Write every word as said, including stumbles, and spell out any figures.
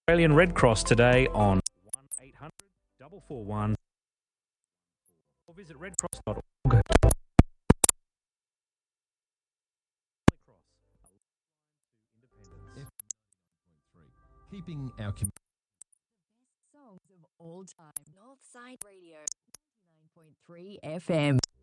Australian Red Cross today on one eight hundred four four one or visit redcross dot org. Keeping our community. The best songs of all time. Northside Radio, ninety-nine point three F M.